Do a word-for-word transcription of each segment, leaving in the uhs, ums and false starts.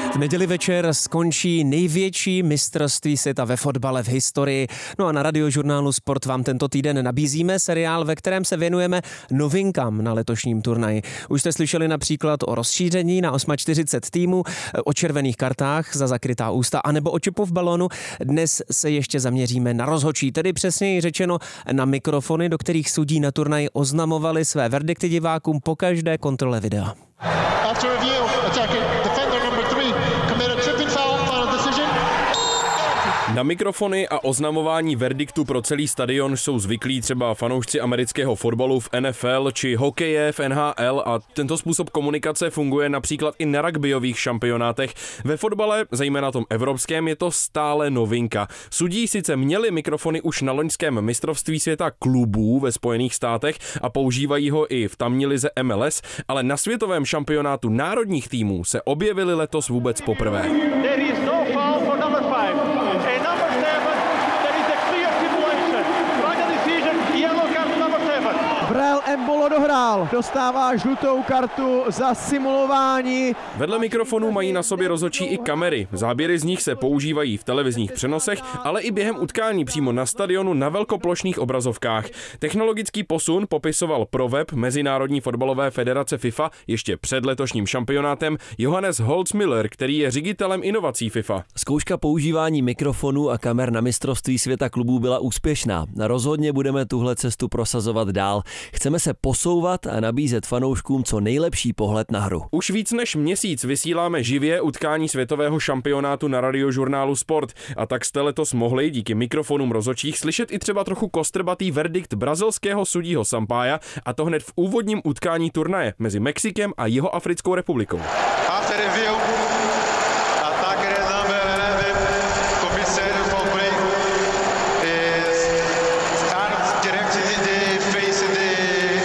V neděli večer skončí největší mistrovství světa ve fotbale v historii. No a na Radiožurnálu Sport vám tento týden nabízíme seriál, ve kterém se věnujeme novinkám na letošním turnaji. Už jste slyšeli například o rozšíření na čtyřicet osm týmů, o červených kartách za zakrytá ústa anebo o čipu v balónu. Dnes se ještě zaměříme na rozhodčí, tedy přesněji řečeno na mikrofony, do kterých sudí na turnaji oznamovali své verdikty divákům po každé kontrole videa. After review, attacking defender number three committed tripping foul, final decision. Na mikrofony a oznamování verdiktu pro celý stadion jsou zvyklí třeba fanoušci amerického fotbalu v N F L či hokeje v N H L a tento způsob komunikace funguje například i na rugbyových šampionátech. Ve fotbale, zejména tom evropském, je to stále novinka. Sudí sice měli mikrofony už na loňském mistrovství světa klubů ve Spojených státech a používají ho i v tamní lize M L S, ale na světovém šampionátu národních týmů se objevili letos vůbec poprvé. There is no foul for number five. And number seven, there is a clear simulation. Final decision, yellow card number seven. Brel Embolo dohrál, dostává žlutou kartu za simulování. Vedle mikrofonů mají na sobě rozhodčí i kamery. Záběry z nich se používají v televizních přenosech, ale i během utkání přímo na stadionu na velkoplošných obrazovkách. Technologický posun popisoval pro web Mezinárodní fotbalové federace FIFA ještě před letošním šampionátem Johannes Holzmüller, který je ředitelem inovací FIFA. Zkouška používání mikrofonů a kamer na mistrovství světa klubů byla úspěšná. Rozhodně budeme tuhle cestu prosazovat dál. Chceme se posouvat a nabízet fanouškům co nejlepší pohled na hru. Už víc než měsíc vysíláme živě utkání světového šampionátu na Radiožurnálu Sport a tak jste letos mohli díky mikrofonům rozhodčích slyšet i třeba trochu kostrbatý verdikt brazilského sudího Sampaia, a to hned v úvodním utkání turnaje mezi Mexikem a Jihoafrickou republikou. After review, attacker number eleven, comissário for play, is armed directly in the face of the,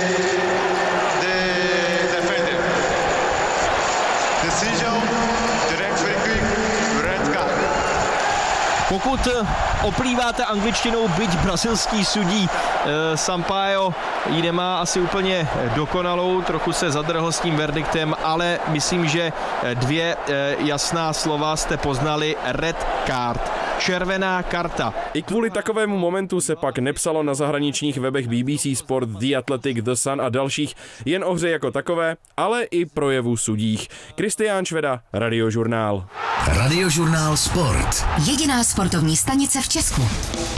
the defender. Decision, direct free kick, red card. Pokud oplýváte angličtinou, byť brazilský sudí e, Sampaio ji nemá asi úplně dokonalou, trochu se zadrhl s tím verdiktem, ale myslím, že dvě e, jasná slova jste poznali: red card, červená karta. I kvůli takovému momentu se pak nepsalo na zahraničních webech B B C Sport, The Athletic, The Sun a dalších jen o hře jako takové, ale i projevu sudích. Kristián Šveda, Radiožurnál. Radiožurnál Sport. Jediná sportovní stanice v Česku.